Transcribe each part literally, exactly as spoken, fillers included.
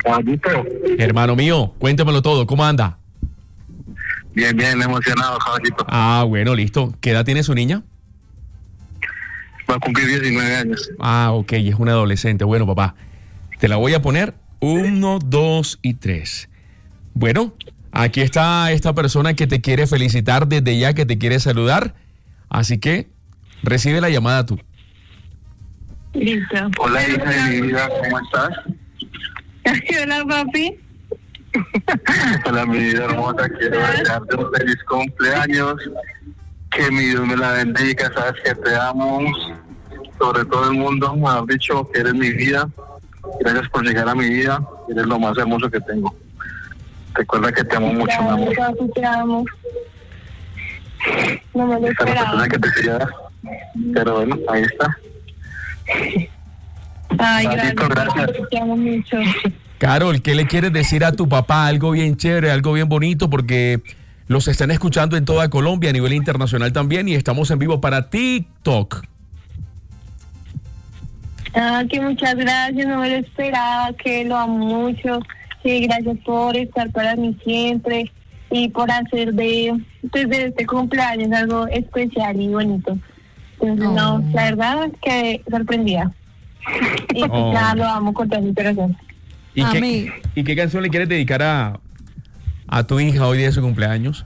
Caballito. Hermano mío, cuéntamelo todo, ¿cómo anda? Bien, bien, emocionado, caballito. Ah, bueno, listo. ¿Qué edad tiene su niña? Va a cumplir diecinueve años. Ah, ok, es una adolescente. Bueno, papá, te la voy a poner uno, dos y tres. Bueno, aquí está esta persona que te quiere felicitar desde ya, que te quiere saludar. Así que recibe la llamada tú. Listo. Hola, hija de mi vida, ¿cómo estás? Hola, papi. Hola, mi vida hermosa, quiero desearte un feliz cumpleaños, que mi Dios me la bendiga, sabes que te amo, sobre todo el mundo, me has dicho que eres mi vida, gracias por llegar a mi vida, eres lo más hermoso que tengo. Recuerda que te amo mucho, mi amor. Papi, te amo. No me lo Esta es la esperaba. persona que te quería dar, pero bueno, ahí está. Ay, Papito, gracias, gracias. papi, te amo mucho. Carol, ¿qué le quieres decir a tu papá? Algo bien chévere, algo bien bonito, porque los están escuchando en toda Colombia, a nivel internacional también, y estamos en vivo para TikTok. Ah, que muchas gracias, no me lo esperaba, que lo amo mucho. Sí, gracias por estar para mí siempre y por hacer de, pues, de este cumpleaños algo especial y bonito. Entonces, Oh. no, la verdad es que sorprendida. Y pues Oh. ya lo amo con todo mi corazón. ¿Y A qué, mí. ¿Y qué canción le quieres dedicar a, a tu hija hoy día de su cumpleaños?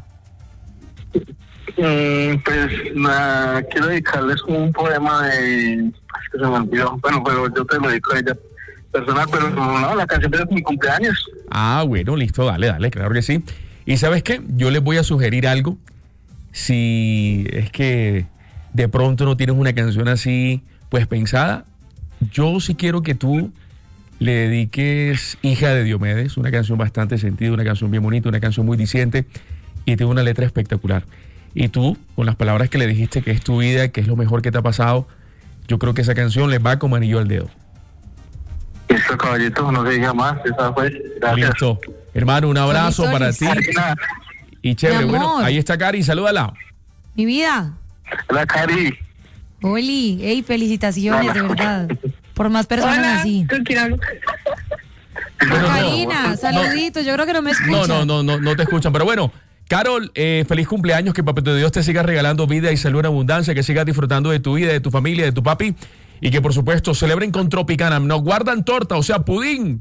Mm, pues nada, quiero dedicarles un poema de... Es que se me olvidó. Bueno, pero yo te lo dedico a ella personal, pero no, la canción de mi cumpleaños. Ah, bueno, listo, dale, dale, claro que sí. ¿Y sabes qué? Yo les voy a sugerir algo. Si es que de pronto no tienes una canción así, pues pensada, yo sí quiero que tú le dediques Hija de Diomedes, una canción bastante sentida, una canción bien bonita, una canción muy diciente y tiene una letra espectacular. Y tú, con las palabras que le dijiste que es tu vida, que es lo mejor que te ha pasado, yo creo que esa canción le va como anillo al dedo. Listo, caballito, no se diga más, esa fue. Gracias. Listo. Hermano, un abrazo Feliz para ti. Karina, Y chévere, Mi bueno, amor. ahí está Cari, salúdala. Mi vida. hola, Cari. Oli, hey, felicitaciones, de verdad. Por más personas Hola, así. ¿con quién hablo? No, no, Karina, no. saluditos. Yo creo que no me escuchan. No, no, no, no, no te escuchan. Pero bueno, Carol, eh, feliz cumpleaños, que Papito Dios te siga regalando vida y salud en abundancia, que sigas disfrutando de tu vida, de tu familia, de tu papi, y que por supuesto celebren con Tropicana. Nos guardan torta, o sea, pudín.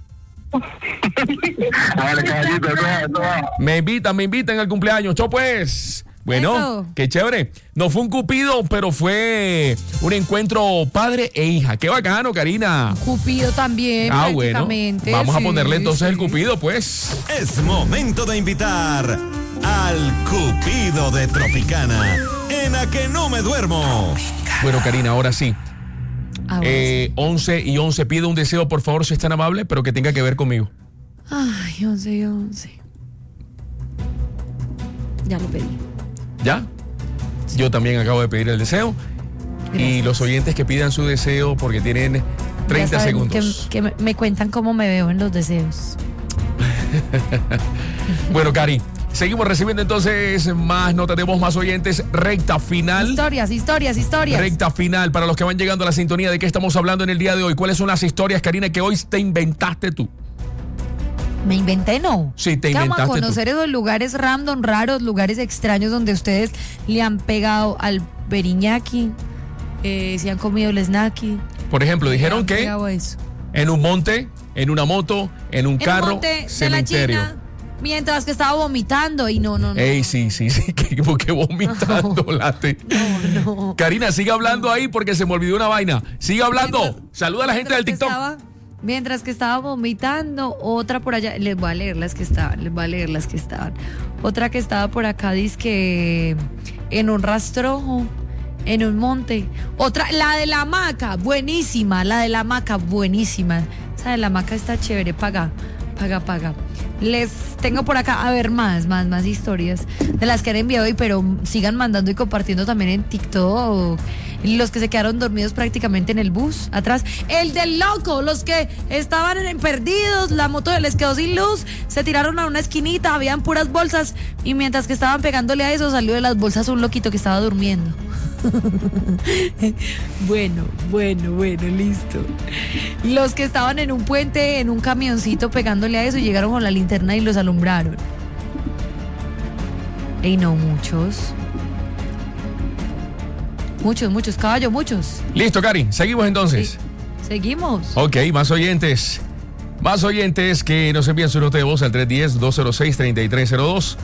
Dale, caballito, toda, toda. Me invitan, me invitan al cumpleaños. Chau pues. Bueno, Eso. qué chévere. No fue un cupido, pero fue un encuentro padre e hija. Qué bacano, Karina. Cupido también, Ah, bueno. prácticamente. Vamos a sí, ponerle entonces el sí. cupido, pues. Es momento de invitar al Cupido de Tropicana en A Que No Me Duermo. Bueno, Karina, ahora sí. Ahora Eh, once y once, pide un deseo, por favor, si es tan amable, pero que tenga que ver conmigo. sí. Ay, once y once. Ya lo pedí. ¿Ya? Yo también acabo de pedir el deseo. Y Gracias. los oyentes que pidan su deseo porque tienen treinta Ya saben segundos. Que, que me, me cuentan cómo me veo en los deseos. Bueno, Cari, seguimos recibiendo entonces más notas de voz, más oyentes. Recta final. Historias, historias, historias. Recta final para los que van llegando a la sintonía. ¿De qué estamos hablando en el día de hoy? ¿Cuáles son las historias, Karina, que hoy te inventaste tú? Me inventé, no. Sí, te Que vamos a inventaste tú. conocer esos lugares random, raros, lugares extraños donde ustedes le han pegado al beriñaki, eh, si han comido el snacky. Por ejemplo, Le dijeron han que pegado eso. en un monte, en una moto, en un En carro, un monte de la cementerio. China, mientras que estaba vomitando y no, no, no. Ey, sí, sí, sí, que, que vomitando, late. No, no. Karina, sigue hablando ahí porque se me olvidó una vaina. Sigue hablando. Mientras- Saluda a la gente del Mientras que TikTok. estaba- mientras que estaba vomitando, otra por allá, les voy a leer las que estaban, les voy a leer las que estaban. Otra que estaba por acá, dice que en un rastrojo, en un monte. Otra, la de la hamaca, buenísima, la de la hamaca, buenísima. Esa de la hamaca está chévere, paga, paga, paga. Les tengo por acá, a ver, más, más, más historias de las que han enviado hoy, pero sigan mandando y compartiendo también en TikTok. Los que se quedaron dormidos prácticamente en el bus, atrás. El del loco, los que estaban en- perdidos, la moto les quedó sin luz, se tiraron a una esquinita, habían puras bolsas, y mientras que estaban pegándole a eso, salió de las bolsas un loquito que estaba durmiendo. Bueno, bueno, bueno, listo. Los que estaban en un puente, en un camioncito pegándole a eso, llegaron con la linterna y los alumbraron. Ey, no, muchos. Muchos, muchos, caballo, muchos. Listo, Cari, seguimos entonces. Sí. Seguimos. Ok, más oyentes. Más oyentes que nos envían su nota de voz al tres uno cero, dos cero seis, tres tres cero dos.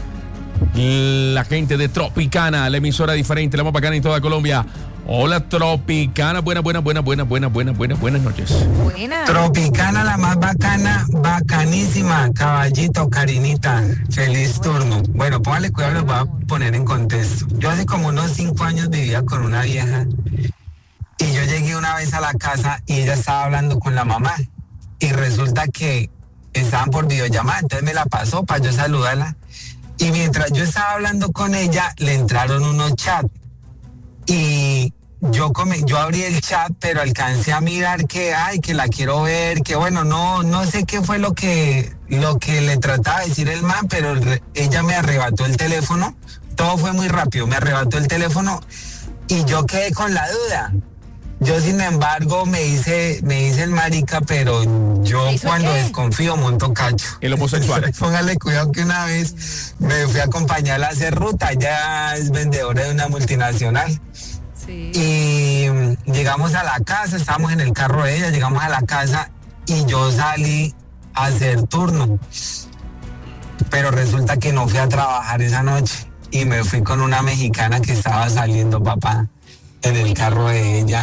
La gente de Tropicana, la emisora diferente, la más bacana en toda Colombia. Hola, Tropicana. Buenas, buenas, buenas, buenas, buenas, buenas, buenas, buenas noches. Buenas. Tropicana, la más bacana, bacanísima. Caballito, Karinita. Feliz turno. Bueno, póngale cuidado, los voy a poner en contexto. Yo hace como unos cinco años vivía con una vieja. Y yo llegué una vez a la casa y ella estaba hablando con la mamá. Y resulta que estaban por videollamada, entonces me la pasó para yo saludarla. Y mientras yo estaba hablando con ella, le entraron unos chats. Y yo, come, yo abrí el chat, pero alcancé a mirar que, ay, que la quiero ver, que bueno, no, no sé qué fue lo que, lo que le trataba de decir el man, pero ella me arrebató el teléfono. Todo fue muy rápido, me arrebató el teléfono y yo quedé con la duda. Yo, sin embargo, me hice, me hice el marica, pero yo cuando qué? desconfío monto cacho. El homosexual. Póngale cuidado que una vez me fui a acompañarla a hacer ruta, ella es vendedora de una multinacional. Sí. Y llegamos a la casa, estábamos en el carro de ella, llegamos a la casa y yo salí a hacer turno. Pero resulta que no fui a trabajar esa noche y me fui con una mexicana que estaba saliendo, papá, en el carro de ella.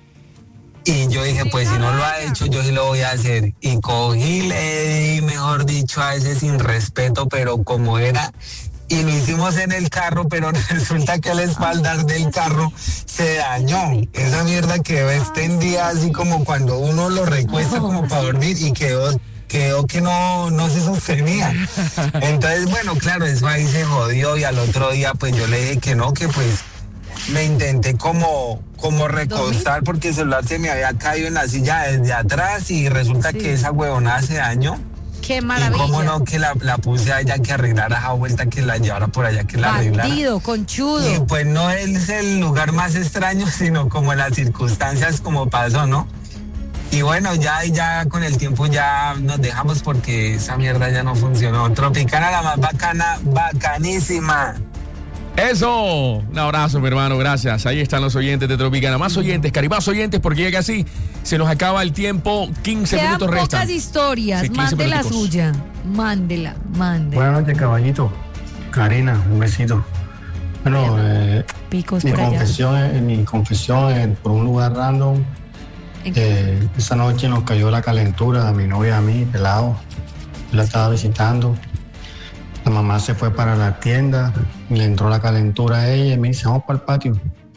Y yo dije, pues si no lo ha hecho, yo sí lo voy a hacer. Y cogí, le di, mejor dicho, a ese sin respeto, pero como era. Y lo hicimos en el carro, pero resulta que el espaldar del carro se dañó. Esa mierda quedó extendida así como cuando uno lo recuesta como para dormir y quedó, quedó que no, no se sostenía. Entonces, bueno, claro, eso ahí se jodió y al otro día pues yo le dije que no, que pues me intenté como, como recostar porque el celular se me había caído en la silla desde atrás y resulta sí. que esa huevonada se dañó. ¡Qué maravilla! Y cómo no, que la, la puse a ella que arreglara esa vuelta, que la llevara por allá, que la arreglara. Bandido, conchudo. Y pues no es el lugar más extraño, sino como las circunstancias como pasó, ¿no? Y bueno, ya, ya con el tiempo ya nos dejamos porque esa mierda ya no funcionó. Tropicana, la más bacana, bacanísima. Eso, un abrazo, mi hermano, gracias. Ahí están los oyentes de Tropicana. Más oyentes, Cari, más oyentes, porque llega así. Se nos acaba el tiempo, quince Quedan minutos restan. pocas historias, sí, mande la suya. Mándela, mándela. Buenas noches, caballito. Karina, un besito. Bueno, eh, Picos mi, por confesión es, mi confesión es por un lugar random. Eh, esa noche nos cayó la calentura a mi novia, a mí, pelado. Yo la estaba visitando. La mamá se fue para la tienda, le entró la calentura a ella y me dice, vamos para el patio.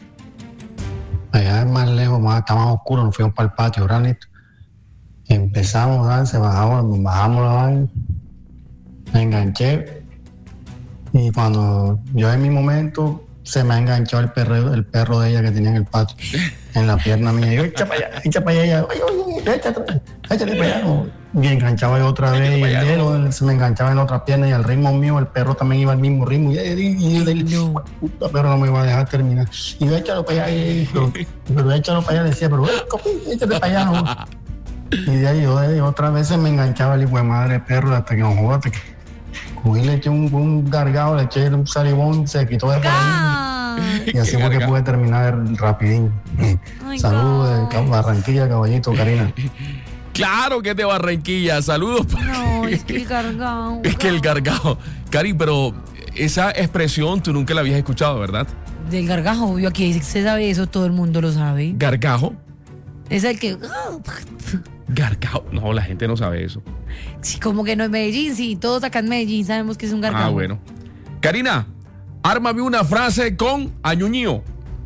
Allá es más lejos, más, está más oscuro, nos fuimos para el patio, ranito. Empezamos a se bajamos, bajamos la vaina, me enganché y cuando yo en mi momento se me ha enganchado el perro, el perro de ella que tenía en el patio, en la pierna mía. Y yo, echa para allá, echa para allá, oye, oye, échate, échate para allá. No. Y enganchaba yo otra vez, y el dedo se me enganchaba en la otra pierna y al ritmo mío el perro también iba al mismo ritmo. Y, y, y, y el puta perro no me iba a dejar terminar. Y yo, échalo para allá, y, pero, pero échalo para allá, decía, pero échate para allá. ¿No? Y de ahí yo de, otra vez se me enganchaba el hijo de madre perro hasta que no joda, hasta que cogí, le eché un, un gargado, le eché un salivón, se quitó de por ahí. Y así fue que pude terminar rapidín. Saludos de Barranquilla, caballito, Karina. Claro que es de Barranquilla, saludos. No, es que el gargao. Es que el gargao. Cari, pero esa expresión tú nunca la habías escuchado, ¿verdad? Del gargajo, obvio, aquí se sabe eso, todo el mundo lo sabe. ¿Gargajo? Es el que... Gargajo, no, la gente no sabe eso. Sí, como que no en Medellín, sí, todos acá en Medellín sabemos que es un gargajo. Ah, bueno. Karina, ármame una frase con añuñío.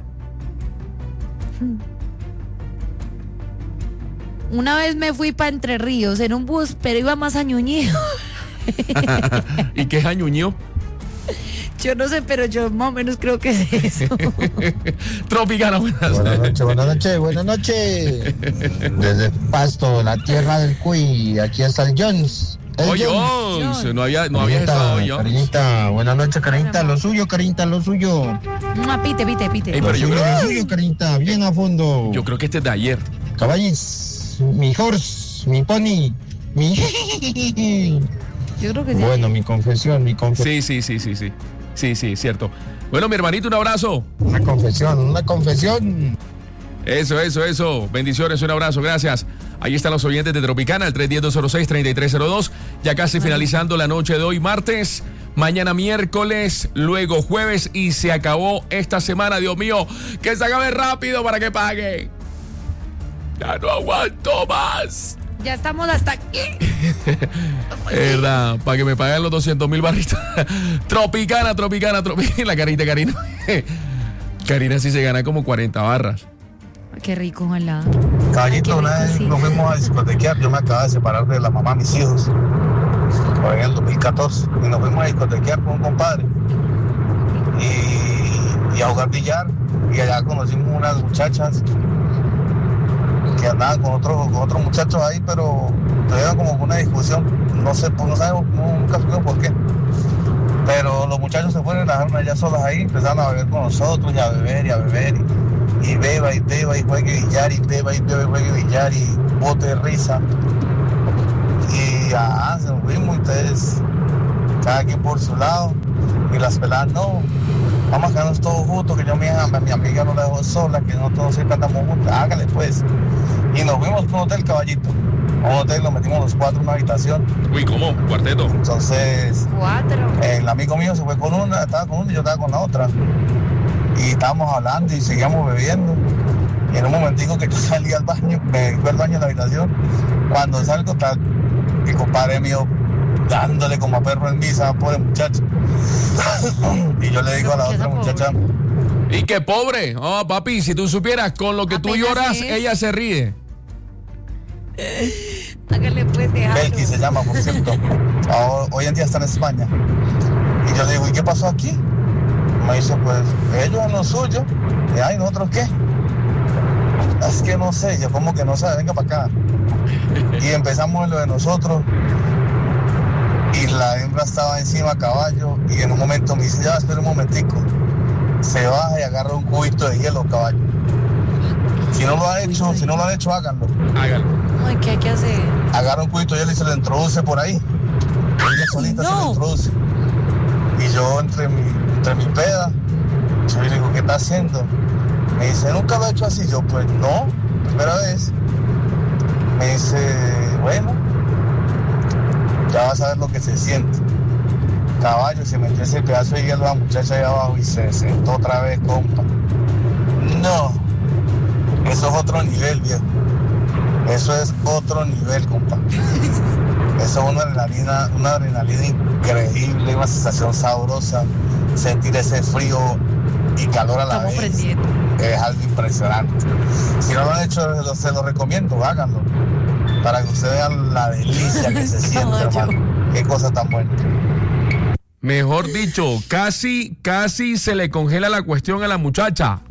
Una vez me fui para Entre Ríos en un bus, pero iba más añuñío. ¿Y qué es añuñío? Yo no sé, pero yo más o menos creo que es eso. Tropicana, buenas Buenas noches, buenas noches, buenas noches. Desde Pasto, la tierra del cuy, aquí está el Jones. Oye, Jones, no había, no había estado Jones. Cariñita, buenas noches, Cariñita, lo suyo, Cariñita, lo suyo. No, pite, pite, pite. Ey, pero yo creo Lo suyo, Cariñita, bien a fondo. Yo creo que este es de ayer. Caballis, mi horse, mi pony, mi... Yo creo que sí. Bueno, mi confesión, mi confesión. Sí, sí, sí, sí, sí. Sí, sí, cierto. Bueno, mi hermanito, un abrazo. Una confesión, una confesión. Eso, eso, eso. Bendiciones, un abrazo, gracias. Ahí están los oyentes de Tropicana, el tres uno cero, dos cero seis, tres tres cero dos. Ya casi finalizando la noche de hoy, martes. Mañana miércoles, luego jueves y se acabó esta semana. Dios mío, que se acabe rápido para que pague. Ya no aguanto más. Ya estamos hasta aquí. Es verdad, para que me paguen los doscientos mil barritos. Tropicana, Tropicana, Tropicana. La carita, Karina. Karina sí se gana como cuarenta barras. Qué rico, ojalá. Caballito, Ay, una vez sí. nos fuimos a discotequear. Yo me acababa de separar de la mamá de mis hijos. Por en el dos mil catorce. Y nos fuimos a discotequear con un compadre. Y, y a jugar billar. Y allá conocimos unas muchachas que andaban con otros con otros muchachos ahí, pero tuvieron como una discusión. No sé, pues no sabemos, nunca supimos por qué. Pero los muchachos se fueron y las dejaron allá solas ahí. Empezaron a beber con nosotros y a beber y a beber. Y, y beba y beba y juegue billar y beba y beba y juegue billar y bote de risa. Y ah, se nos fuimos, entonces cada quien por su lado. Y las peladas, no, vamos a quedarnos todos juntos, que yo mi, a mi amiga no la dejo sola, que nosotros siempre andamos juntos, hágale pues. Y nos fuimos a un hotel, Caballito. A un hotel, nos metimos los cuatro en una habitación. Uy, ¿cómo? ¿Cuarteto? Entonces, Cuatro. el amigo mío se fue con una, estaba con una y yo estaba con la otra. Y estábamos hablando y seguíamos bebiendo. Y en un momentico que yo salí al baño, me fui al baño en la habitación. Cuando salgo, está mi compadre mío dándole como a perro en misa, pobre muchacho. Y yo le digo a la otra muchacha, Y qué pobre. Oh, papi, si tú supieras, con lo que tú Apenas lloras, es. ella se ríe. Hágale pues, déjalo. Belki se llama, por cierto. Ahora, hoy en día está en España. Y yo le digo, ¿y qué pasó aquí? Me dice, pues, ellos en lo suyo. Y ay, ¿nosotros qué? Es que no sé, yo como que no sé, venga para acá. Y empezamos en lo de nosotros. Y la hembra estaba encima a caballo. Y en un momento me dice, ya, espera un momentico. Se baja y agarra un cubito de hielo, caballo. Si no lo ha hecho, si no lo han hecho, háganlo. Hágalo. Ay, ¿qué hay que hacer? Agarra un cubito de hielo y se lo introduce por ahí. Ella solita No. se lo introduce. Y yo entre mi, entre mi peda, yo le digo, ¿qué está haciendo? Me dice, ¿nunca lo he hecho así? Yo, pues no, primera vez. Me dice, bueno, ya vas a ver lo que se siente. Caballo, se metió ese pedazo de hielo a la muchacha ahí abajo y se sentó otra vez, compa. No, eso es otro nivel, viejo. Eso es otro nivel, compa. Eso es una adrenalina, una adrenalina increíble, una sensación sabrosa. Sentir ese frío y calor a la Estamos vez. prendiendo. Es algo impresionante. Si no lo han hecho, se lo, se lo recomiendo, háganlo. Para que ustedes vean la delicia que se siente, Caballo. hermano. Qué cosa tan buena. Mejor dicho, casi, casi se le congela la cuestión a la muchacha.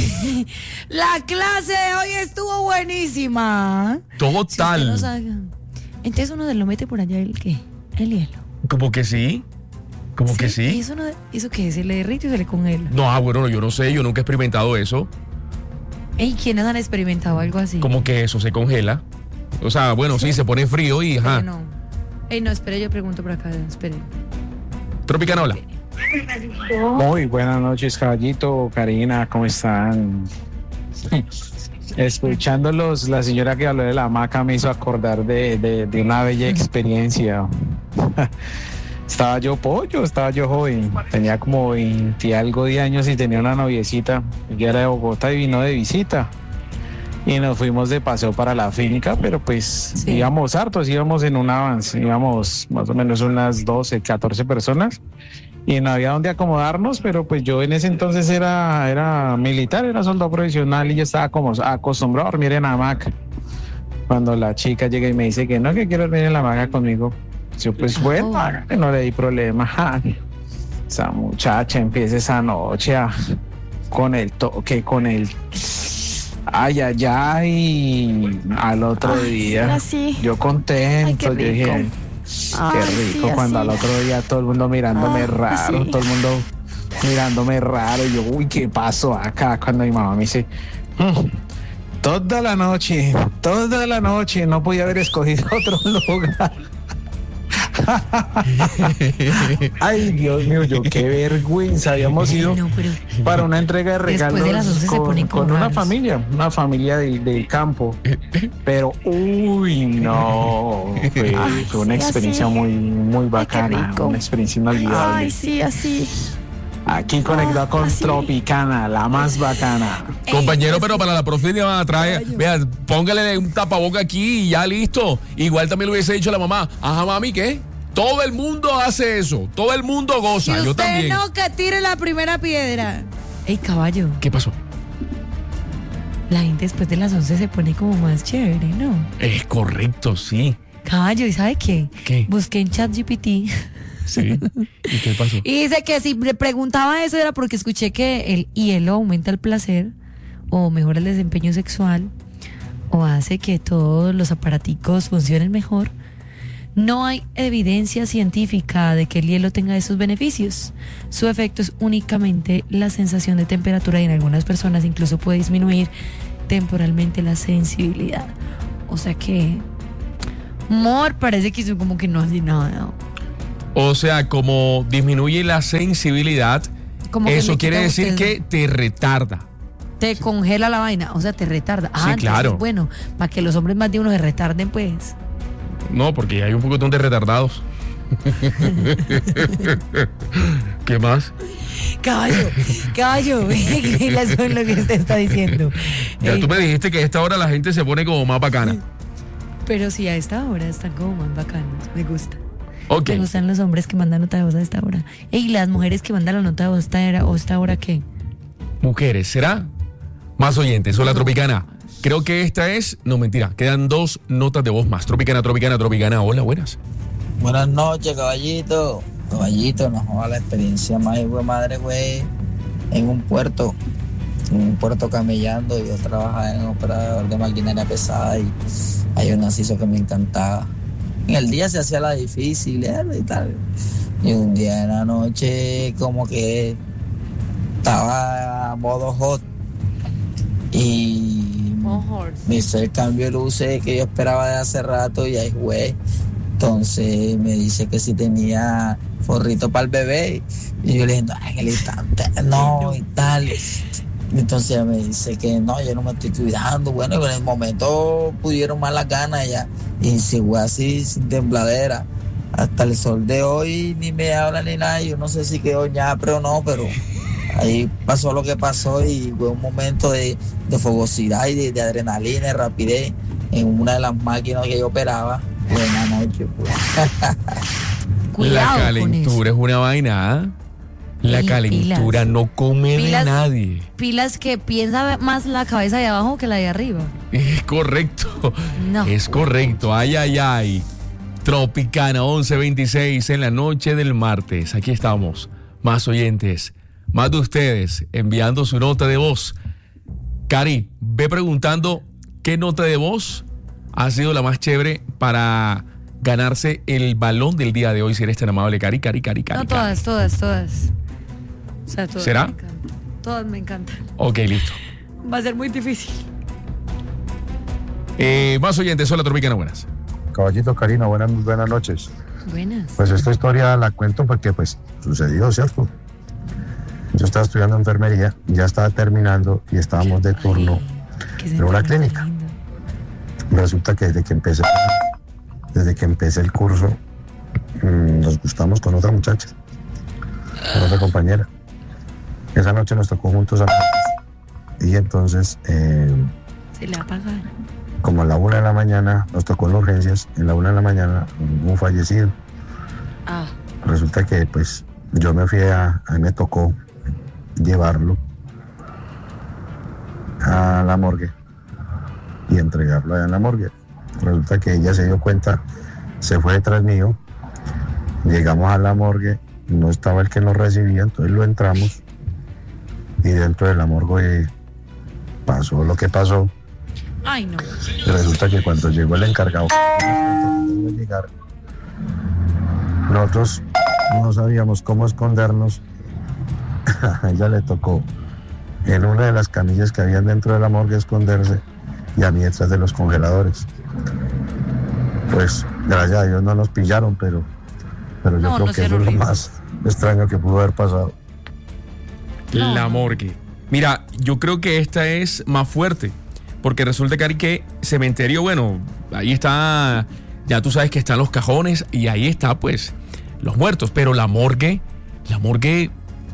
La clase de hoy estuvo buenísima. Total. Si usted no sabe- Entonces uno se lo mete por allá el qué, el hielo. Como que sí. Como que ¿Y sí. eso, no, eso qué? ¿Se le derrite o se le congela? No, ah, bueno, yo no sé, yo nunca he experimentado eso. ¿Y quiénes han experimentado algo así? Como que eso se congela. O sea, bueno, sí, se pone frío y Pero ajá. no. Ey, no, espere, yo pregunto por acá, espere. Tropicanola. Muy buenas noches, caballito, Karina, ¿cómo están? Escuchándolos, la señora que habló de la hamaca me hizo acordar de, de, de una bella experiencia. Estaba yo pollo, estaba yo joven, tenía como veinte y algo de años y tenía una noviecita, ella era de Bogotá y vino de visita. Y nos fuimos de paseo para la finca, pero pues Sí. íbamos hartos, íbamos en un avance, íbamos más o menos unas doce, catorce personas y no había dónde acomodarnos, pero pues yo en ese entonces era, era militar, era soldado profesional y yo estaba como acostumbrado a dormir en hamaca. Cuando la chica llega y me dice que no, que quiero dormir en la hamaca conmigo, yo pues bueno, Oh. hágale, no le di problema. Ja. Esa muchacha empieza esa noche a- con el toque, con el... Ay, ay, ay, al otro Ay, día, así. yo contento, Ay, qué yo dije, rico. Ay, qué rico, sí, cuando al otro día todo el mundo mirándome ah, raro, sí. todo el mundo mirándome raro. Y yo, uy, ¿qué pasó acá? Cuando mi mamá me dice, mmm, toda la noche, toda la noche, no podía haber escogido otro lugar. Ay, Dios mío, yo qué vergüenza. Habíamos ido no, para una entrega de regalos de con, con una familia, una familia del de campo. Pero, uy, no. Fue, Ay, fue una sí, experiencia así. muy, muy bacana. Ay, una experiencia inolvidable. Ay, sí, así. Aquí conectado con así. Tropicana, la más bacana. Ey, compañero, pero para la próxima trae, vea, póngale un tapaboca aquí y ya listo. Igual también lo hubiese dicho la mamá. Ajá, mami, ¿qué? Todo el mundo hace eso. Todo el mundo goza. Si Yo usted también. No, que tire la primera piedra. Ey, caballo. ¿Qué pasó? La gente después de las once se pone como más chévere, ¿no? Es correcto, sí. Caballo, ¿y sabe qué? ¿Qué? Busqué en ChatGPT. Sí. ¿Y qué pasó? Y dice que si le preguntaba eso era porque escuché que el hielo aumenta el placer o mejora el desempeño sexual o hace que todos los aparaticos funcionen mejor. No hay evidencia científica de que el hielo tenga esos beneficios. Su efecto es únicamente la sensación de temperatura y en algunas personas incluso puede disminuir temporalmente la sensibilidad. O sea que, amor, parece que eso como que no hace nada, ¿no? O sea, como disminuye la sensibilidad, como eso quiere decir usted... que te retarda. Te sí. congela la vaina, o sea, te retarda. Ah, sí, claro. Entonces, bueno, para que los hombres más de uno se retarden, pues. No, porque hay un poquitón de retardados. ¿Qué más? Caballo, caballo, eso es lo que usted está diciendo. Ya Ey. Tú me dijiste que a esta hora la gente se pone como más bacana. Pero sí, a esta hora están como más bacanos, me gusta. Okay. Me gustan los hombres que mandan nota de voz a esta hora. ¿Y las mujeres que mandan la nota de voz a esta hora, o esta hora qué? Mujeres, ¿será? Más oyentes. Hola, Tropicana. Creo que esta es... No, mentira. Quedan dos notas de voz más. Tropicana, Tropicana, Tropicana. Hola, buenas. Buenas noches, caballito. Caballito, nos joda la experiencia más de madre, güey. En un puerto. En un puerto camellando. Yo trabajaba en un operador de maquinaria pesada y hay un anciso que me encantaba. En el día se hacía la difícil y tal. Y un día en la noche como que estaba a modo hot. Y me hizo el cambio de luces que yo esperaba de hace rato y ahí güey. Entonces me dice que si tenía forrito para el bebé. Y yo le dije, ay, en el instante, no, y tal. Entonces ella me dice que no, yo no me estoy cuidando. Bueno, en el momento pudieron más las ganas ya. Y si fue así, sin tembladera. Hasta el sol de hoy ni me habla ni nada. Yo no sé si quedó ñapre o no, pero ahí pasó lo que pasó y fue un momento de, de fogosidad y de, de adrenalina y rapidez en una de las máquinas que yo operaba. Buena noche, pues. La calentura es una vaina. La Ey, calentura pilas. No come pilas, de nadie. Pilas que piensa más la cabeza de abajo que la de arriba. Es correcto. No. Es correcto. Ay, ay, ay. Tropicana once veintiséis en la noche del martes. Aquí estamos. Más oyentes. Más de ustedes enviando su nota de voz. Cari, ve preguntando qué nota de voz ha sido la más chévere para ganarse el balón del día de hoy. Si eres tan amable, Cari, Cari, Cari, Cari. No, todas, todas, todas. O sea, todas ¿será? Me encantan. Todas me encantan. Ok, listo. Va a ser muy difícil. Eh, más oyentes, hola Tropicana, buenas. Caballito, Karina, buenas, buenas noches. Buenas. Pues esta historia la cuento porque pues sucedió, ¿cierto? Yo estaba estudiando enfermería, ya estaba terminando y estábamos de turno Ay, en una clínica. Resulta que desde que empecé, desde que empecé el curso, mmm, nos gustamos con otra muchacha, con otra compañera. Esa noche nos tocó juntos a y entonces eh, se la apagaron. Como a la una de la mañana nos tocó en urgencias, en la una de la mañana hubo un fallecido. Ah. Resulta que pues yo me fui a, a mí me tocó llevarlo a la morgue y entregarlo allá en la morgue. Resulta que ella se dio cuenta, se fue detrás mío, llegamos a la morgue, no estaba el que nos recibía, entonces lo entramos y dentro de la morgue pasó lo que pasó. Ay, no. Resulta que cuando llegó el encargado de llegar, Nosotros no sabíamos cómo escondernos. A ella le tocó en una de las camillas que habían dentro de la morgue esconderse y a mí detrás de los congeladores. Pues gracias a Dios no nos pillaron, pero, pero yo No, creo no que eso sean es lo horribles. más extraño que pudo haber pasado. La morgue. Mira, yo creo que esta es más fuerte. Porque resulta, Cari, que cementerio, bueno, ahí está, ya tú sabes que están los cajones y ahí está, pues, los muertos. Pero la morgue, la morgue,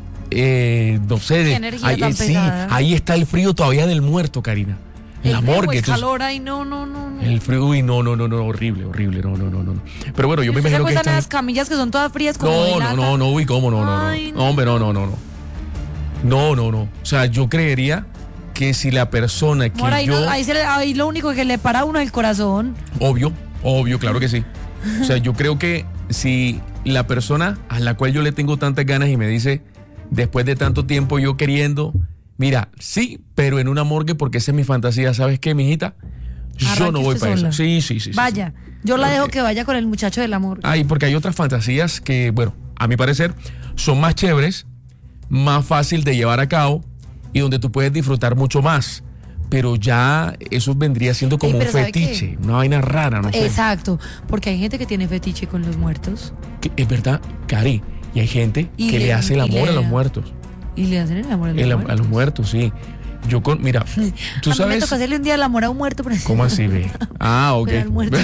eh, no sé, Qué energía ahí, tan eh, sí, pesada. ahí está el frío todavía del muerto, Karina. La El- morgue. El tú- calor, ay, no, no, no. no. el frío, uy, no, no, no, no, horrible, horrible, no, no, no, no. Pero bueno, yo me ¿Usted se imagino que acuestan en esta... las camillas que son todas frías como de No, no, lata? no, no, uy, cómo no, no, no. Ay, No, hombre, no, no, no, no. No, no, no. O sea, yo creería que si la persona que Amor, ahí, yo... no- ahí, se le- ahí lo único que le para a uno es el corazón. Obvio, obvio, claro que sí. O sea, yo creo que si la persona a la cual yo le tengo tantas ganas y me dice, después de tanto tiempo yo queriendo, mira, sí, pero en una morgue porque esa es mi fantasía, ¿sabes qué, mijita? Yo Arranque no voy usted para sola. eso. Sí, sí, sí. sí, Vaya, yo la dejo que vaya con el muchacho del amor. Ay, porque hay otras fantasías que, bueno, a mi parecer, son más chéveres, más fácil de llevar a cabo y donde tú puedes disfrutar mucho más. Pero ya eso vendría siendo como Ey, un pero ¿sabe fetiche, una vaina rara, no sé. Exacto, porque hay gente que tiene fetiche con los muertos Que es verdad, Cari, y hay gente Y que le, le- hace el y amor le- a los muertos. y le hacen el amor a los El- muertos. a los muertos, sí. Yo con, mira, tú a mí me sabes. tocó hacerle un día el amor a un muerto. Pero... ¿Cómo así, ve? Ah, ok. Pero al muerto.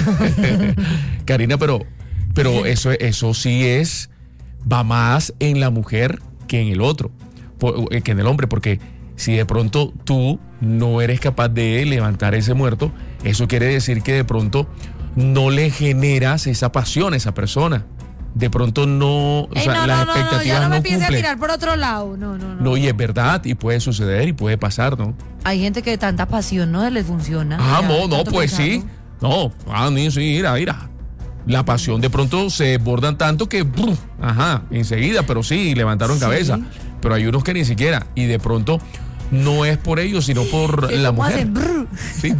Karina, pero, pero eso, eso sí es, va más en la mujer que en el otro, por- eh, que en el hombre, porque si de pronto tú no eres capaz de levantar ese muerto, eso quiere decir que de pronto no le generas esa pasión a esa persona. De pronto no, o Ey, sea, no, las no, no, no, expectativas ya no me no empiece a cumplen. mirar por otro lado. No, no, no. No, y es verdad, y puede suceder y puede pasar, ¿no? Hay gente que tanta pasión no les funciona. Ah, Ya, no, no, tanto pues sí. pensarlo. No, ah, ni sí, mira, mira. La pasión de pronto se desbordan tanto que, ¡brum! Ajá, enseguida, pero sí, levantaron Sí. cabeza. Pero hay unos que ni siquiera, y de pronto no es por ellos, sino por Que la como mujer. hacen brr. Sí.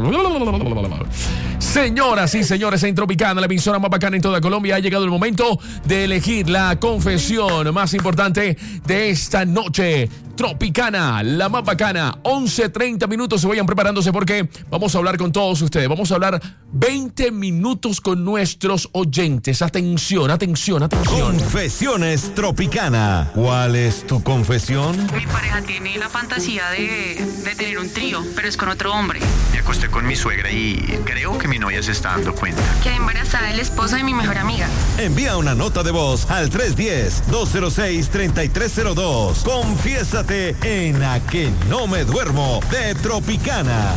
Señoras y señores, en Tropicana, la emisora más bacana en toda Colombia, ha llegado el momento de elegir la confesión más importante de esta noche. Tropicana, la más bacana, once treinta minutos, se vayan preparándose porque vamos a hablar con todos ustedes. Vamos a hablar veinte minutos con nuestros oyentes. Atención, atención, atención. Confesiones Tropicana. ¿Cuál es tu confesión? Mi pareja tiene la fantasía de, de tener un trío, pero es con otro hombre. Me acosté con mi suegra y creo que mi novia se está dando cuenta. Quedé embarazada del esposo de mi mejor amiga. Envía una nota de voz al tres uno cero, dos cero seis, tres tres cero dos. Confiésate en A Que No Me Duermo de Tropicana.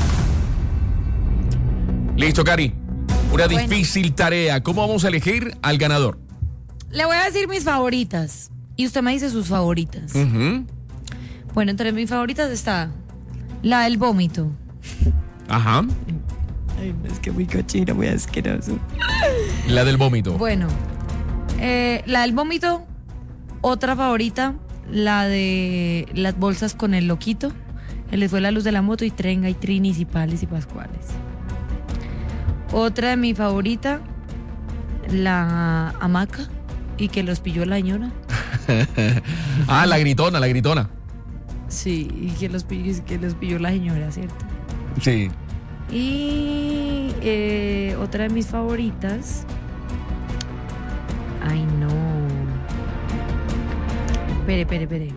Listo, Cari. Una Bueno. difícil tarea. ¿Cómo vamos a elegir al ganador? Le voy a decir mis favoritas. Y usted me dice sus favoritas. Ujú. Bueno, entre mis favoritas está la del vómito. Ajá. Ay, es que muy cochino, muy asqueroso. La del vómito. Bueno, eh, la del vómito. Otra favorita, la de las bolsas con el loquito. Que les fue la luz de la moto y trenga y trinis y pales y pascuales. Otra de mi favorita, la hamaca y que los pilló la señora. Ah, la gritona, la gritona. Sí, y que los pilló, que los pilló la señora, ¿cierto? Sí. Y eh, otra de mis favoritas. Ay, no. Espere, espere, espere.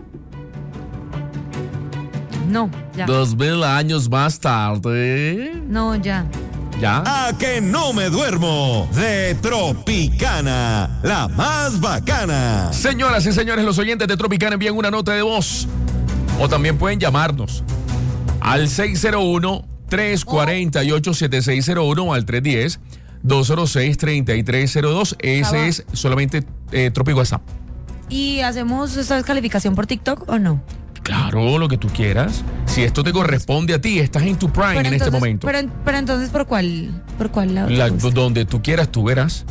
No, ya. Dos mil años más tarde. No, ya. ¿Ya? A Que No Me Duermo de Tropicana, la más bacana. Señoras y señores, los oyentes de Tropicana envían una nota de voz. O también pueden llamarnos al seis cero uno, tres cuatro ocho, siete seis cero uno o al tres uno cero, dos cero seis, tres tres cero dos. Ese Cabal. es solamente eh, Tropi WhatsApp. ¿Y hacemos esta descalificación por TikTok o no? Claro, lo que tú quieras. Si esto te corresponde a ti, estás en tu prime en este entonces- momento. Pero, pero entonces, ¿por cuál? ¿Por cuál lado? La- donde tú quieras, tú verás.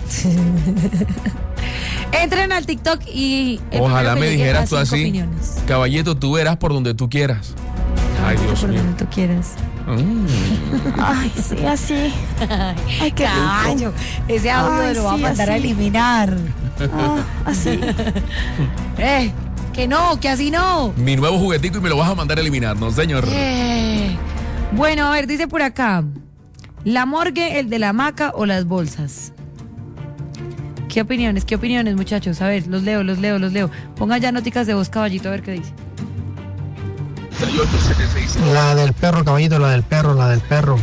Entren al TikTok y... el Ojalá primero que me llegue dijeras a tú cinco así. opiniones. Caballito, tú verás por donde tú quieras. Ay, Dios Por mío. donde tú quieras. Mm. Ay, sí, así. Ay, qué Caballo, ese audio Ay, lo va sí, a mandar así. a eliminar. Ah, así. Eh, que no, que así no. Mi nuevo juguetico y me lo vas a mandar a eliminar, ¿no, señor? Eh. Bueno, a ver, dice por acá. ¿La morgue, el de la hamaca o las bolsas? ¿Qué opiniones? ¿Qué opiniones, muchachos? A ver, los leo, los leo, los leo. Pongan ya noticas de voz, caballito, a ver qué dice. La del perro, caballito, la del perro, la del perro.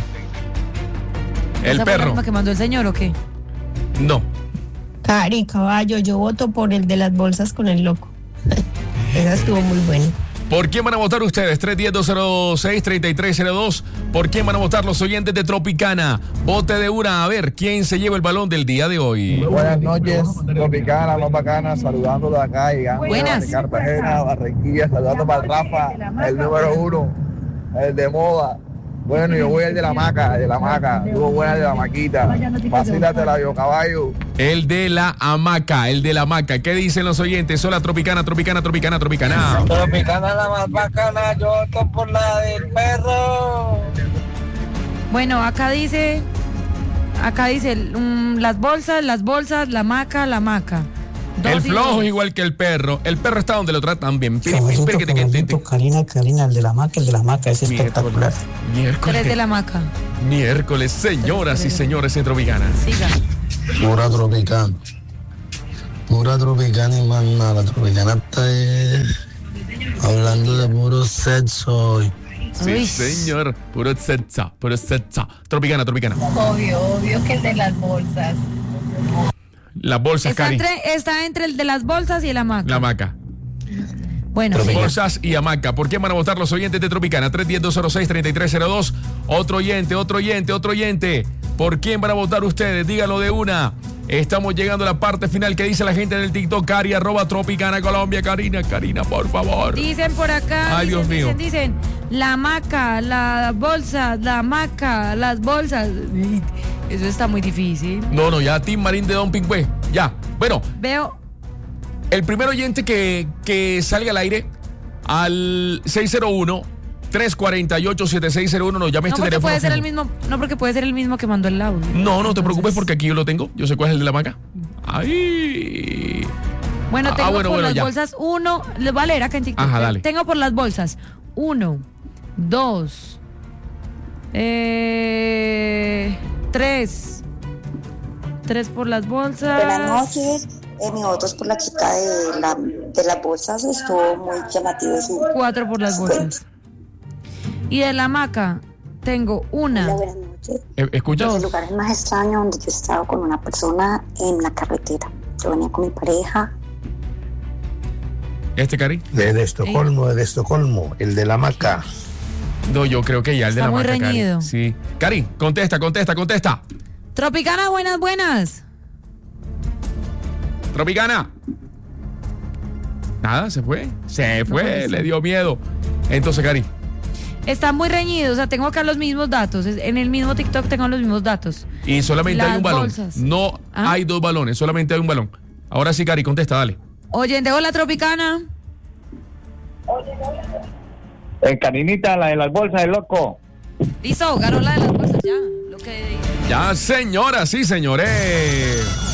El ¿Esa fue la perro. misma que mandó el señor o qué? No. Cari, caballo, yo voto por el de las bolsas con el loco. Esa estuvo muy buena. ¿Por quién van a votar ustedes? tres uno cero, dos cero seis, tres tres cero dos. ¿Por quién van a votar los oyentes de Tropicana? Vote de una. A ver, ¿quién se lleva el balón del día de hoy? Buenas noches, Tropicana, más bacana, saludando de acá, llegando Buenas. de Cartagena, Barranquilla, saludando para el Rafa, el número uno, el de moda. Bueno, yo voy el de la maca, el de la maca, tú buena el de la maquita, vacílatela yo, caballo. El de la hamaca, el de la hamaca. ¿Qué dicen los oyentes? Hola, Tropicana, Tropicana, Tropicana, Tropicana. Tropicana la más bacana, yo voto por la del perro. Bueno, acá dice, acá dice um, las bolsas, las bolsas, la hamaca, la hamaca. Dos El y flojo dos. es igual que el perro. El perro está donde lo tratan bien. Espere, Caballito, espere que te quede. caballito, Karina, Karina, el de la maca, el de la maca, es espectacular. Tres Miércoles. de la hamaca. Miércoles, señoras y señores en Tropicana. Siga. Pura Tropicana. Pura Tropicana y más nada. La Tropicana está eh, hablando de puro sexo hoy. Sí, Uy. señor. Puro sexo, puro sexo. Tropicana, Tropicana. Obvio, obvio que el de las bolsas. Las bolsas, Está Cari. entre, está entre el de las bolsas y el hamaca. La hamaca. Bueno, siga. Bolsas y hamaca. ¿Por quién van a votar los oyentes de Tropicana? tres uno cero, dos cero seis, tres tres cero dos. Otro oyente, otro oyente, otro oyente. ¿Por quién van a votar ustedes? Díganlo de una. Estamos llegando a la parte final. ¿Qué dice la gente en el TikTok? Cari, arroba Tropicana Colombia. Karina, Karina, por favor. Dicen por acá, Ay, dicen, Dios mío. dicen, dicen, la hamaca, la bolsa, la hamaca, las bolsas. Eso está muy difícil. No, no, ya Team Marín de Don Pingüe. Ya. Bueno, Veo, el primer oyente que, que salga al aire al seis cero uno, tres cuatro ocho, siete seis cero uno nos llame no este porque teléfono. puede ser el fijo. mismo, no porque puede ser el mismo que mandó el audio. No, no te preocupes Entonces- porque aquí yo lo tengo. Yo sé cuál es el de la hamaca. Ahí. Bueno, Ah, tengo bueno, por bueno, las ya. bolsas uno, les voy a leer acá en TikTok. Ajá, dale. Tengo por las bolsas uno, dos, eh, tres, tres por las bolsas. Buenas noches. Eh, mi voto es por la chica de, la, de las bolsas. Estuvo muy llamativo su. Cuatro por las bolsas. Y de la hamaca tengo una. Hola, buenas noches. Eh, ¿Escuchas? Los lugares más extraños donde yo he estado con una persona en la carretera. Yo venía con mi pareja. ¿Este, Cari? Desde Estocolmo, desde Estocolmo, el de la maca. No, yo creo que ya el de Está la muy hamaca, Cari. reñido. Sí. Cari, contesta, contesta, contesta. Tropicana, buenas, buenas. Tropicana. Nada, se fue. Se fue, le dio miedo. Entonces, Cari. Está muy reñido, o sea, tengo acá los mismos datos. Es- En el mismo TikTok tengo los mismos datos. Y solamente Las hay un balón. bolsas. No ¿Ah? hay dos balones, solamente hay un balón. Ahora sí, Cari, contesta, dale. Oyente, hola Tropicana. El Carinita, la de las bolsas, el loco. Listo, ganó la de las bolsas ya. Lo que Ya, señoras y señores.